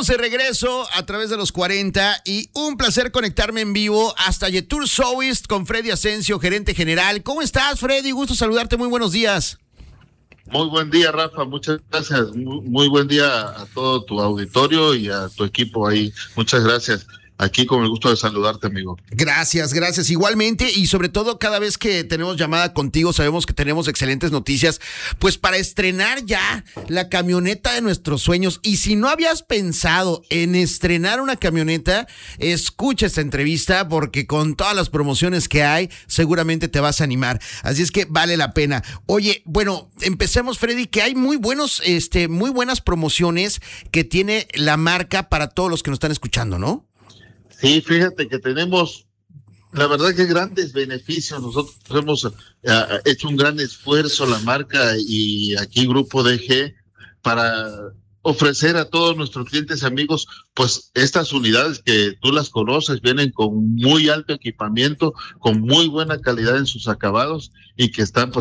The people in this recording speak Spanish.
Estamos de regreso a través de los 40 y un placer conectarme en vivo hasta Yetur Soueast con Freddy Asensio, gerente general. ¿Cómo estás, Freddy? Gusto saludarte, muy buenos días. Muy buen día, Rafa, muchas gracias. Muy buen día a todo tu auditorio y a tu equipo ahí. Muchas gracias. Aquí con el gusto de saludarte, amigo. Gracias, igualmente, y sobre todo cada vez que tenemos llamada contigo sabemos que tenemos excelentes noticias, pues para estrenar ya la camioneta de nuestros sueños. Y si no habías pensado en estrenar una camioneta, escucha esta entrevista porque con todas las promociones que hay seguramente te vas a animar, así es que vale la pena. Oye, bueno, empecemos, Freddy, que hay muy buenas promociones que tiene la marca para todos los que nos están escuchando, ¿no? Sí, fíjate que tenemos, la verdad que grandes beneficios. Nosotros hemos hecho un gran esfuerzo, la marca y aquí Grupo DG, para ofrecer a todos nuestros clientes y amigos, pues estas unidades que tú las conoces, vienen con muy alto equipamiento, con muy buena calidad en sus acabados y que están pues